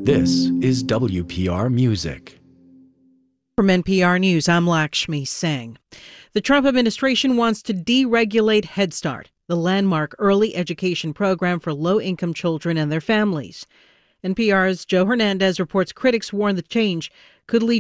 This is WPR Music. From NPR News, I'm Lakshmi Singh. The Trump administration wants to deregulate Head Start, the landmark early education program for low-income children and their families. NPR's Joe Hernandez reports critics warn the change could lead